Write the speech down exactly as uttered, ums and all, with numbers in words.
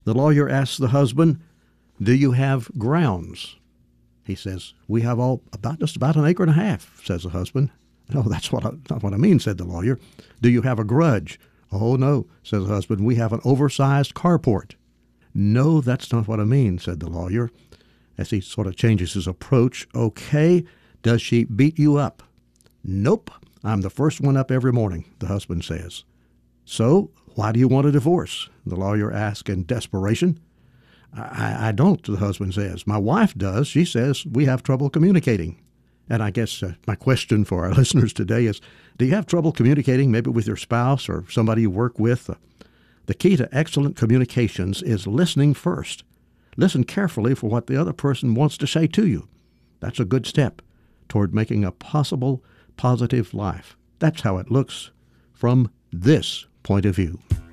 The lawyer asks the husband, "Do you have grounds?" He says, "We have all about just about an acre and a half," says the husband. "No, that's what I, not what I mean," said the lawyer. "Do you have a grudge?" "Oh, no," says the husband. "We have an oversized carport." "No, that's not what I mean," said the lawyer, as he sort of changes his approach. "Okay, does she beat you up?" "Nope, I'm the first one up every morning," the husband says. "So, why do you want a divorce?" the lawyer asks in desperation. I, I don't, the husband says. "My wife does. She says we have trouble communicating." And I guess uh, my question for our listeners today is, do you have trouble communicating maybe with your spouse or somebody you work with? Uh, the key to excellent communications is listening first. Listen carefully for what the other person wants to say to you. That's a good step toward making a possible positive life. That's how it looks from this point of view.